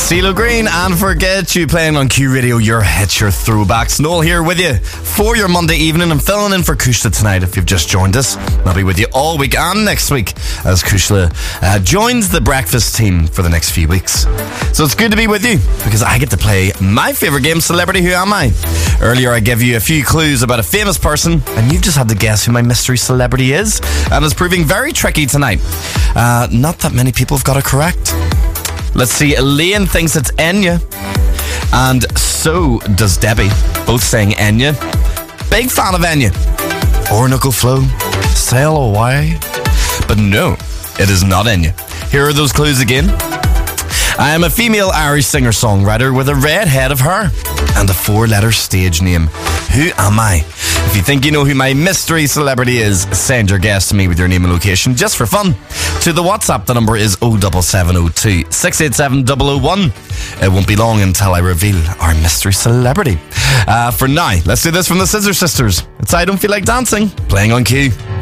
CeeLo Green and Forget You playing on Q Radio, your hits, your throwbacks. Noel here with you for your Monday evening. I'm filling in for Kushla tonight if you've just joined us. I'll be with you all week and next week as Kushla joins the breakfast team for the next few weeks. So it's good to be with you because I get to play my favourite game, Celebrity Who Am I? Earlier I gave you a few clues about a famous person and you've just had to guess who my mystery celebrity is, and it's proving very tricky tonight. Not that many people have got it correct. Let's see, Elaine thinks it's Enya, and so does Debbie, both saying Enya. Big fan of Enya. Orinoco Flow, sail away. But no, it is not Enya. Here are those clues again. I am a female Irish singer-songwriter with a red head of hair and a 4-letter stage name. Who am I? If you think you know who my mystery celebrity is, send your guess to me with your name and location just for fun. To the WhatsApp, the number is 07702 687 001. It won't be long until I reveal our mystery celebrity. For now, let's do this from the Scissor Sisters. It's I Don't Feel Like Dancing, playing on Q.